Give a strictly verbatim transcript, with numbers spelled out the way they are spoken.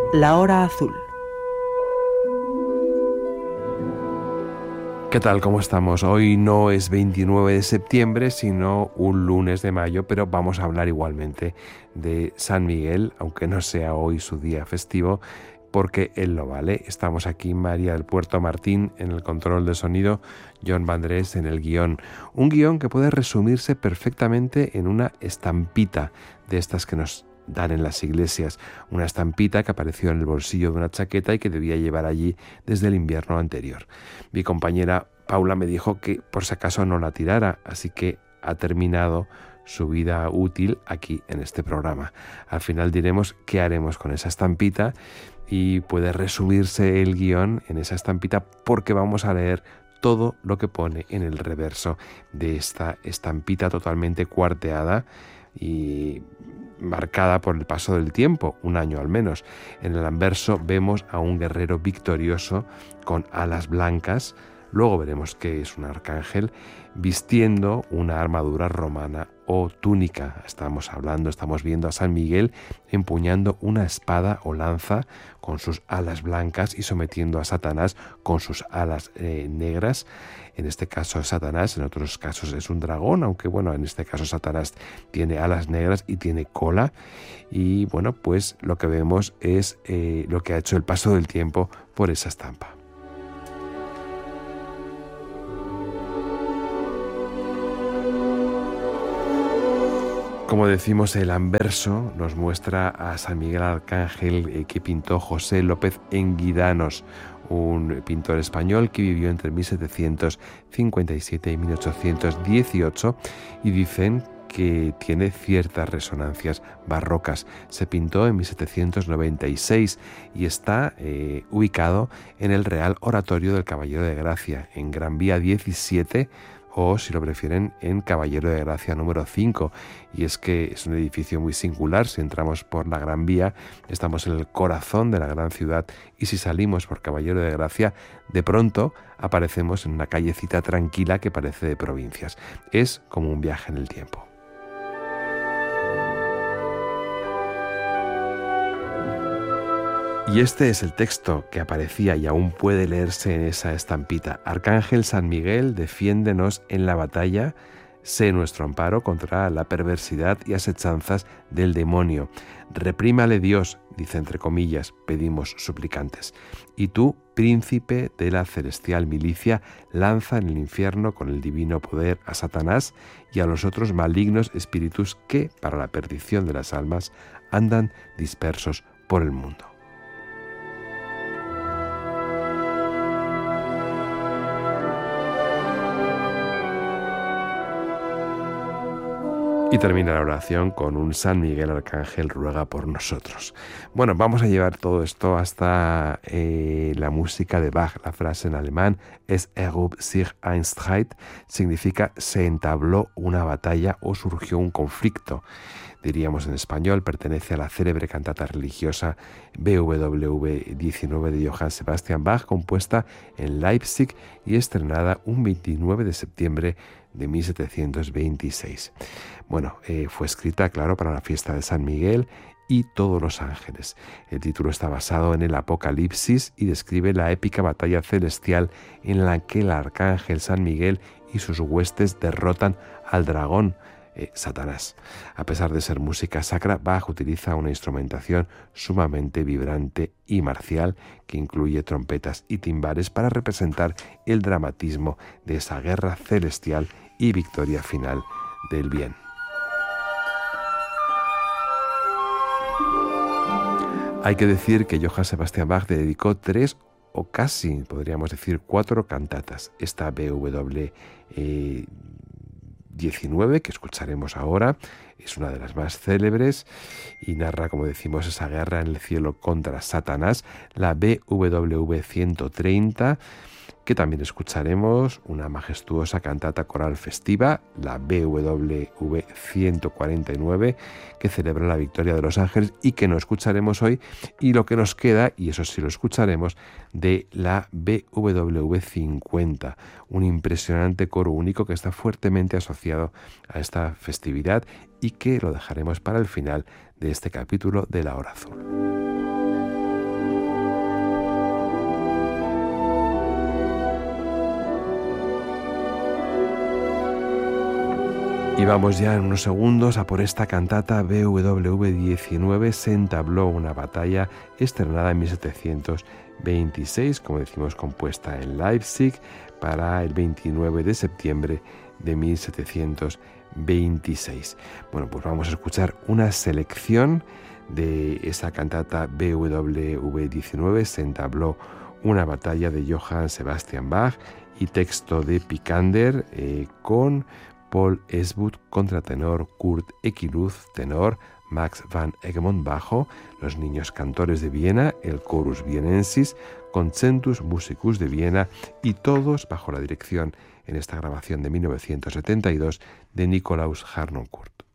La Hora Azul. ¿Qué tal? ¿Cómo estamos? Hoy no es veintinueve de septiembre, sino un lunes de mayo, pero vamos a hablar igualmente de San Miguel, aunque no sea hoy su día festivo, porque él lo vale. Estamos aquí, María del Puerto Martín en el control de sonido, John Vandrés en el guión. Un guión que puede resumirse perfectamente en una estampita de estas que nos dan en las iglesias, una estampita que apareció en el bolsillo de una chaqueta y que debía llevar allí desde el invierno anterior. Mi compañera Paula me dijo que por si acaso no la tirara, así que ha terminado su vida útil aquí en este programa. Al final diremos qué haremos con esa estampita y puede resumirse el guión en esa estampita porque vamos a leer todo lo que pone en el reverso de esta estampita totalmente cuarteada y marcada por el paso del tiempo, un año al menos. En el anverso vemos a un guerrero victorioso con alas blancas, luego veremos que es un arcángel vistiendo una armadura romana o túnica. Estamos hablando, estamos viendo a San Miguel empuñando una espada o lanza con sus alas blancas y sometiendo a Satanás con sus alas eh, negras. En este caso Satanás, en otros casos es un dragón, aunque bueno, en este caso Satanás tiene alas negras y tiene cola. Y bueno, pues lo que vemos es eh, lo que ha hecho el paso del tiempo por esa estampa. Como decimos, el anverso nos muestra a San Miguel Arcángel eh, que pintó José López Enguidanos, un pintor español que vivió entre mil setecientos cincuenta y siete y mil ochocientos dieciocho, y dicen que tiene ciertas resonancias barrocas. Se pintó en mil setecientos noventa y seis y está eh, ubicado en el Real Oratorio del Caballero de Gracia, en Gran Vía diecisiete, o si lo prefieren en Caballero de Gracia número cinco. Y es que es un edificio muy singular. Si entramos por la Gran Vía estamos en el corazón de la gran ciudad, y si salimos por Caballero de Gracia de pronto aparecemos en una callecita tranquila que parece de provincias. Es como un viaje en el tiempo. Y este es el texto que aparecía y aún puede leerse en esa estampita. Arcángel San Miguel, defiéndenos en la batalla, sé nuestro amparo contra la perversidad y asechanzas del demonio. Reprímale Dios, dice entre comillas, pedimos suplicantes. Y tú, príncipe de la celestial milicia, lanza en el infierno con el divino poder a Satanás y a los otros malignos espíritus que, para la perdición de las almas, andan dispersos por el mundo. Y termina la oración con un San Miguel Arcángel ruega por nosotros. Bueno, vamos a llevar todo esto hasta eh, la música de Bach. La frase en alemán es erhob sich ein Streit, significa se entabló una batalla o surgió un conflicto. Diríamos en español, pertenece a la célebre cantata religiosa B W diecinueve de Johann Sebastian Bach, compuesta en Leipzig y estrenada un veintinueve de septiembre de mil setecientos veintiséis. Bueno, eh, fue escrita, claro, para la fiesta de San Miguel y todos los ángeles. El título está basado en el Apocalipsis y describe la épica batalla celestial en la que el arcángel San Miguel y sus huestes derrotan al dragón, eh, Satanás. A pesar de ser música sacra, Bach utiliza una instrumentación sumamente vibrante y marcial que incluye trompetas y timbales para representar el dramatismo de esa guerra celestial y victoria final del bien. Hay que decir que Johann Sebastian Bach dedicó tres o casi, podríamos decir, cuatro cantatas. Esta B W diecinueve que escucharemos ahora es una de las más célebres y narra, como decimos, esa guerra en el cielo contra Satanás. La B W ciento treinta, que también escucharemos, una majestuosa cantata coral festiva, la B W ciento cuarenta y nueve, que celebra la victoria de los ángeles y que no escucharemos hoy, y lo que nos queda, y eso sí lo escucharemos, de la B W cincuenta, un impresionante coro único que está fuertemente asociado a esta festividad y que lo dejaremos para el final de este capítulo de La Hora Azul. Y vamos ya en unos segundos a por esta cantata B W V diecinueve, Se entabló una batalla, estrenada en mil setecientos veintiséis, como decimos, compuesta en Leipzig para el veintinueve de septiembre de mil setecientos veintiséis. Bueno, pues vamos a escuchar una selección de esa cantata B W V diecinueve, Se entabló una batalla, de Johann Sebastian Bach, y texto de Picander, eh, con Paul Esbut contratenor, Kurt Equiluz tenor, Max van Egmond bajo, los niños cantores de Viena, el Chorus Vienensis, Concentus Musicus de Viena, y todos bajo la dirección, en esta grabación de mil novecientos setenta y dos, de Nikolaus Harnoncourt.